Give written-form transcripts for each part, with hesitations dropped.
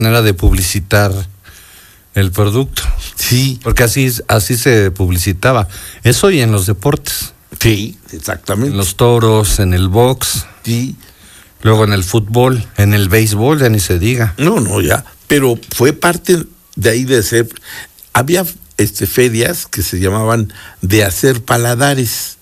manera de publicitar el producto. Sí. Porque así se publicitaba. Eso y en los deportes. Sí, exactamente. En los toros, en el box. Sí. Luego en el fútbol, en el béisbol, ya ni se diga. No, ya. Pero fue parte de ahí de ser. Había ferias que se llamaban de hacer paladares.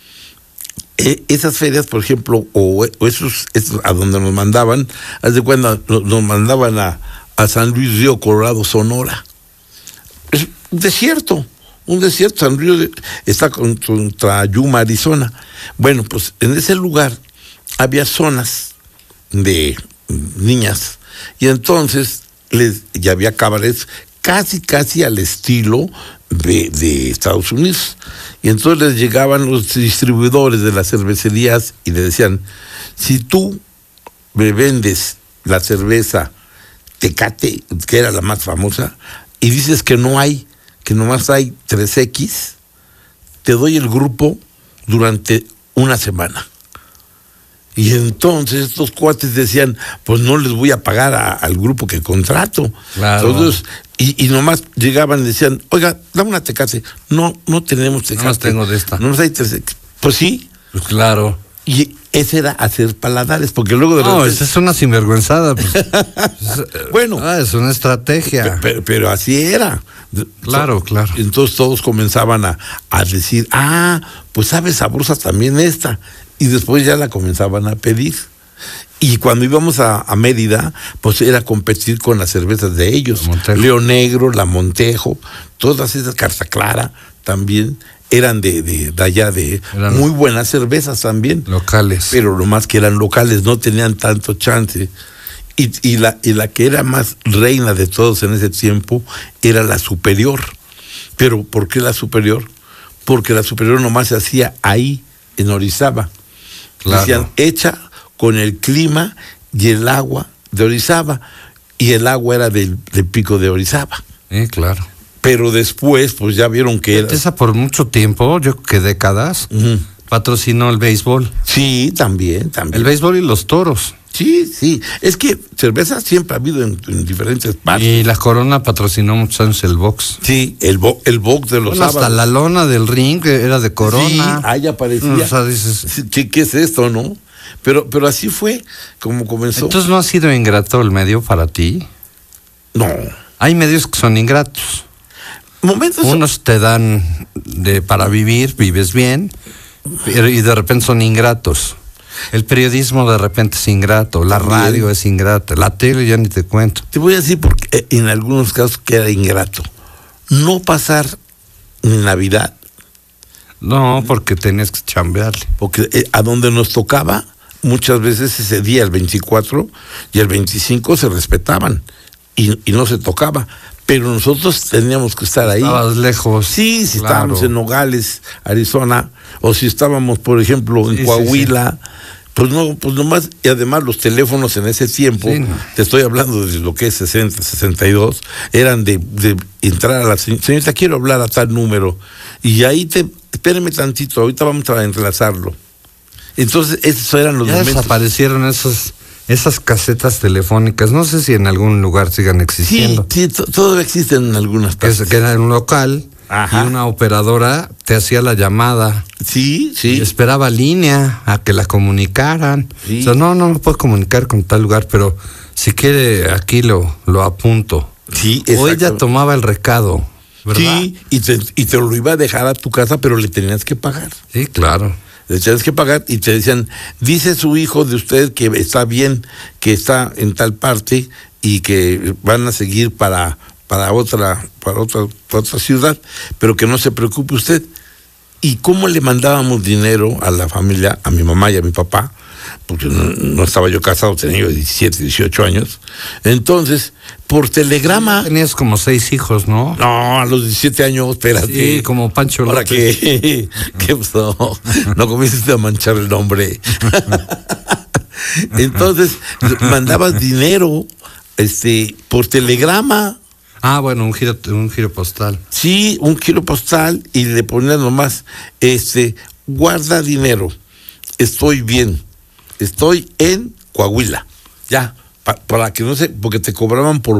Esas ferias, por ejemplo, o esos a donde nos mandaban, haz de cuenta, nos mandaban a San Luis Río Colorado, Sonora. Es un desierto, San Luis está contra Yuma, Arizona. Bueno, pues en ese lugar había zonas de niñas, y entonces ya había cabarets casi al estilo de Estados Unidos. Y entonces les llegaban los distribuidores de las cervecerías y le decían: si tú me vendes la cerveza Tecate, que era la más famosa, y dices que no hay, que nomás hay 3X, te doy el grupo durante una semana. Y entonces estos cuates decían: pues no les voy a pagar al grupo que contrato. Claro. Entonces, y nomás llegaban y decían: oiga, dame una Tecate. No tenemos Tecate. Nomás tengo de esta. Nomás hay 3X. Pues sí. Pues claro. Y ese era hacer paladares, porque luego de repente... esa es una sinvergüenzada. Pues. Bueno. Es una estrategia. Pero así era. Claro. Entonces todos comenzaban a decir: pues sabe sabrosa también esta. Y después ya la comenzaban a pedir. Y cuando íbamos a Mérida, pues era competir con las cervezas de ellos. León Negro, La Montejo, todas esas, Carta Clara también eran de allá, eran muy buenas cervezas también. Locales. Pero lo más que eran locales, no tenían tanto chance. Y la que era más reina de todos en ese tiempo era la Superior. ¿Pero por qué la Superior? Porque la Superior nomás se hacía ahí, en Orizaba. Claro. Decían: hecha con el clima y el agua de Orizaba. Y el agua era del pico de Orizaba. Claro. Pero después, pues ya vieron que era... Esa por mucho tiempo, yo creo que décadas, patrocinó el béisbol. Sí, también. El béisbol y los toros. Sí. Es que cerveza siempre ha habido en diferentes partes. Y la Corona patrocinó muchos años el box. Sí, el box de los sábados. Hasta la lona del ring era de Corona. Sí, ahí aparecía. O sea, dices... ¿Qué es esto, no? Pero así fue como comenzó. Entonces, ¿no ha sido ingrato el medio para ti? No. Hay medios que son ingratos. Momentos. Unos te dan para vivir, vives bien, y de repente son ingratos. El periodismo de repente es ingrato, la radio es ingrata, la tele ya ni te cuento. Te voy a decir porque en algunos casos queda ingrato. No pasar Navidad. No, porque tenías que chambearle. Porque a donde nos tocaba, muchas veces ese día, el 24 y el 25, se respetaban y no se tocaba. Pero nosotros teníamos que estar ahí. Estabas lejos. Sí, si estábamos en Nogales, Arizona, o si estábamos, por ejemplo, en Coahuila, pues nomás, y además los teléfonos en ese tiempo, te estoy hablando de lo que es 60, 62, eran de entrar a la señorita, quiero hablar a tal número, y ahí espéreme tantito, ahorita vamos a enlazarlo. Entonces, esos eran los momentos. Desaparecieron esas casetas telefónicas, no sé si en algún lugar sigan existiendo. Sí, todavía existen en algunas partes. Que era un local. Ajá. Y una operadora te hacía la llamada. Sí. Y esperaba línea a que la comunicaran. Sí. O sea, no puedo comunicar con tal lugar, pero si quiere aquí lo apunto. Sí, exacto. O ella tomaba el recado, ¿verdad? Sí, y te lo iba a dejar a tu casa, pero le tenías que pagar. Sí, claro. Le tenías que pagar y te decían: dice su hijo de usted que está bien, que está en tal parte y que van a seguir para otra ciudad, pero que no se preocupe usted. ¿Y cómo le mandábamos dinero a la familia, a mi mamá y a mi papá? Porque no estaba yo casado, tenía yo 17, 18 años. Entonces, por telegrama... Tenías como 6 hijos, ¿no? No, a los 17 años, espérate. Sí, como Pancho López. ¿Para qué? ¿Qué pasó? No comiences a manchar el nombre. Entonces, mandabas dinero por telegrama. Bueno, un giro postal. Sí, un giro postal, y le ponías nomás, guarda dinero, estoy bien, estoy en Coahuila, ya, para que no se, porque te cobraban por